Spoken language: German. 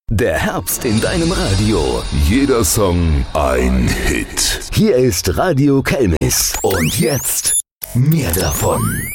Der Herbst in deinem Radio. Jeder Song ein Hit. Hier ist Radio Kelmis. Und jetzt mehr davon.